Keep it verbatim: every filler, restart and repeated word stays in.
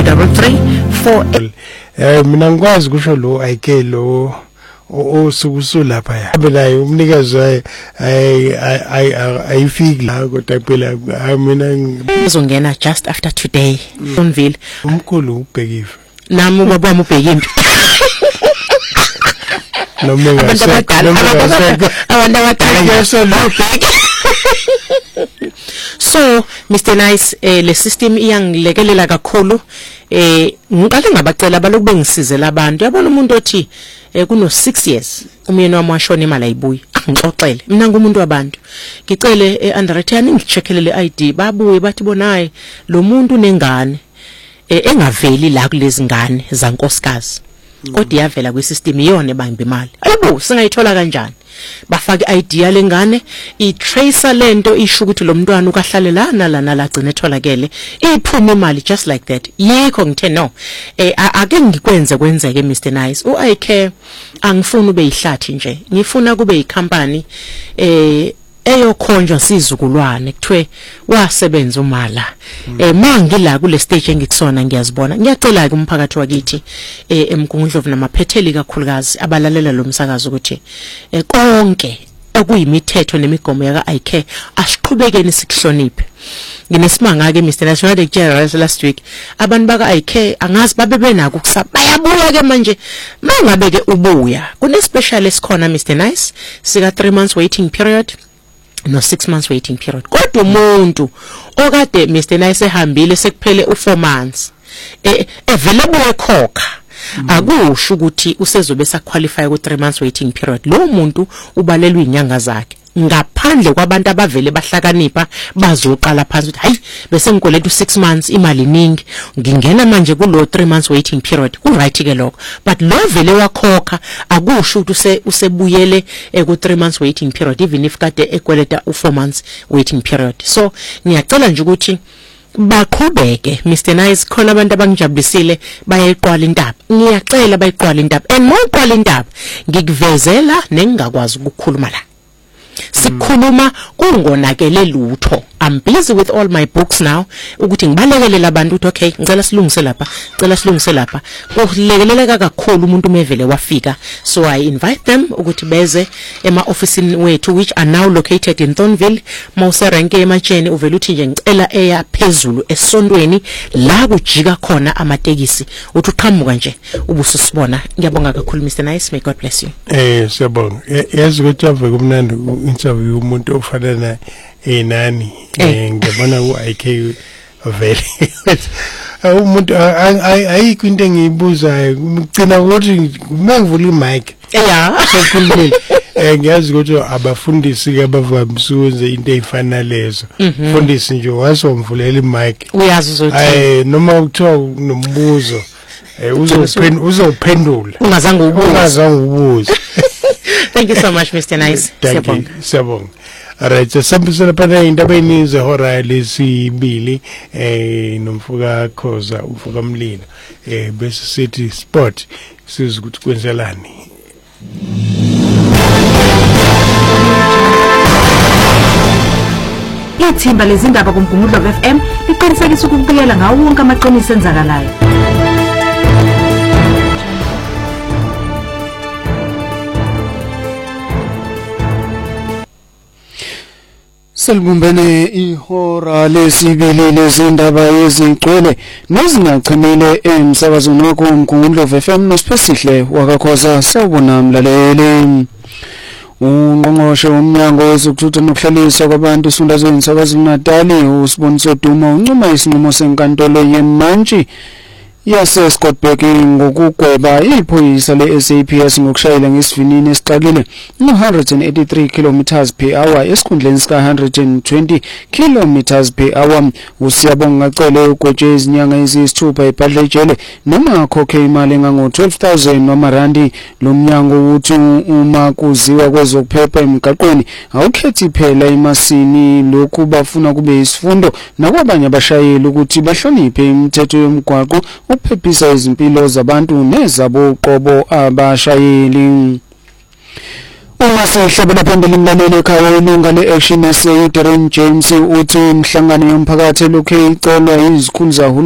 double three four eight. Eh mina ngikwazi kusho lo I K lo osukusu lapha ya abelayi umnikazi ay ay ayifiki la kodwa phela mina ngizongena just after today Thornville umkhulu ubhekiwe nami ubaba wami ubhekile noma ngaseka abantu abadala so so Mister Nice eh le system iyangilekelela kakhulu eh ngiqale ngabacela abaloku bengisizela abantu yabona umuntu othi eh kuno six years umyeni wami washona imali ayibuyi angixoxele mina ngumuntu wabantu ngicele e-underwriting ngicheckelele I D babuye bathi bonaye lo muntu nengane eh engaveli la kulezi ngane zankosikazi kodwa iyavela kwisystem iyona ebamba imali ayibo singayithola kanjani bafake I D yalengane i-tracer lento isho ukuthi lo mntwana ukahlale la nalana la gcine etholakele iphuma imali just like that yikho ngithe no eh ake ngikwenze kwenzeke Mister Nice u I K angifuni ube yihlathi nje ngifuna kube icompany eh eyokhonjwa sizukulwane kuthiwe wasebenza umala eh mangila kule stage engikusona ngiyazibona ngiyacela ke umphakathi wakithi eh emgungundlovu namaphetheli kakhulukazi abalalela lo msakazo ukuthi eh konke okuyimithetho nemigomo yaka I K asiqhubekeni sikuhloniphe nginesimanga ke Mister National General last week abantu baka I K angazi babe benako kusaba bayabuya ke manje mangabe ke ubuya kune special esikhona Mister Nice sika three months waiting period no six months waiting period kodwa umuntu okade Mister Nice ehambile sekuphele u four months eh available ekhokha akusho ukuthi usezobe saqualify ku three months waiting period lo muntu ubalelwe inyanga zakhe ngaphandle kwabantu abavele bahlakanipha bazoqala phansi ukuthi hayi bese ngikoleta u six months imali ningi ngingena manje kulo three months waiting period ku right ke lokho but lo vele wakhokha akusho ukuthi usebuyele ku three months waiting period even if kade ekweleta u four months waiting period so ngiyacela nje ukuthi baqhubeke Mister Nice khona abantu abangijabulisile bayayiqwala indaba ngiyacela bayiqwala indaba and moyiqwala indaba ngikuvezela nengakwazi ukukhuluma la sikhuluma kungonakele lutho I'm busy with all my books now ukuthi ngibalekele labantu ukuthi okay ngicela silungise lapha ngicela silungise lapha kulekeleleka kakhulu umuntu umevele wafika so I invite them ukuthi beze ema officeini wethu which are now located in Thornville mawuserenke ematsheni uvela uthi nje ngicela eya phezulu esondweni la kujika khona amatekisi uthi uqhamuka nje ubususibona ngiyabonga kakhulu Mister Nice may God bless you eh siyabonga yazi ukuthi ave kumnandi interview umuntu ofanele enani ngibona u I K vele umuntu ayikho into engiyibuzayo ngicina ukuthi mangivula imic yeah sokhulumile eh ngiyazi ukuthi abafundisi ke abavamisa ukwenza into ezifana lezo fundisi nje wasomvulela imic uyazi uzothi eh noma uthiwa nombuzo eh uzophendula uzophendula ungazange ubuze ungazange ubuze thank you so much Mister Nice siyabonga siyabonga alright so sambisela phana indabeni zehora lesibili eh nomfuka Khoza ufuka Mlilo eh bese sithi sport siza ukuthi kwenzelani Ithimba lezindaba kuMgungundlovu F M liqinisekisa ukubikela ngawo wonke amaqiniso enzakalayo Selbumbene ihora lesibili lezindaba ezigcwele nezingachemile emsakazweni wakho uMgungundlovu F M noSipesihle wakakhoza sawubona mlaleli Ungqongqoshe umnyango wezokuthutha nokuhlaliswa kwabantu esifundazweni saKwaZulu-Natal uSiboniso Duma uncoma isinqumo senkantolo yeMantshi yase Scottsburg ngokugweba iphoyisa le-S A P S ngokushayela ngesivinini esixakile no one hundred eighty-three kilometers per hour esikhundleni sika one hundred twenty kilometers per hour usiyabonga ngacele ugwetshwe izinyanga eziyisithupha ebhadla ejele noma akhokhe imali engango twelve thousand wamarandi lo mnyango uthi uma kuziwa kwezokuphepha emgaqweni awukhethi phela emasini lokhu bafuna kube isifundo nakwabanye abashayeli ukuthi bahloniphe imithetho yomgwaqo uphephisa izimpilo zabantu nezabo qobo abashayeli Uma sihlabela phambili mlaleli ekhaya ilunga le-Action S A Darren James uthi imhlangano yomphakathi lokhu icelwa izikhulu zahulumeni